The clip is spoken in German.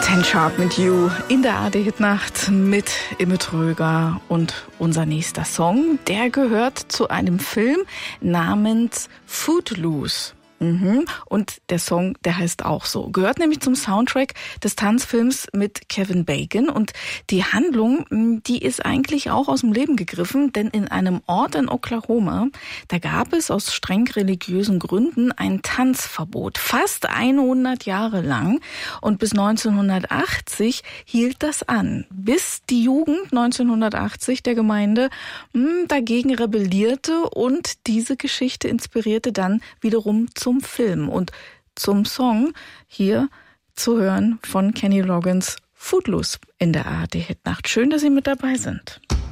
Ten Sharp mit You in der ARD-Hitnacht mit Imme Tröger. Und unser nächster Song, der gehört zu einem Film namens Footloose. Und der Song, der heißt auch so. Gehört nämlich zum Soundtrack des Tanzfilms mit Kevin Bacon. Und die Handlung, die ist eigentlich auch aus dem Leben gegriffen, denn in einem Ort in Oklahoma, da gab es aus streng religiösen Gründen ein Tanzverbot. Fast 100 Jahre lang. Und bis 1980 hielt das an. Bis die Jugend 1980 der Gemeinde dagegen rebellierte und diese Geschichte inspirierte dann wiederum zum Film und zum Song hier zu hören von Kenny Loggins Footloose in der ARD-Hitnacht. Schön, dass Sie mit dabei sind.